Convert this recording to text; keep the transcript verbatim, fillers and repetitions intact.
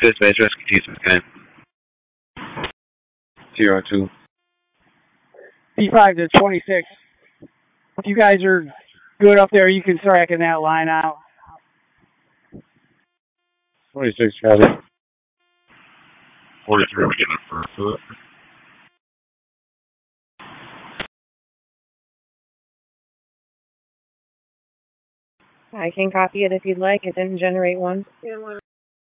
Dispatch rescue team some time. Zero two. P five to twenty-six. If you guys are good up there, you can start checking that line out. twenty-six, got it. forty-three, we getting a first foot. I can copy it if you'd like. It didn't generate one.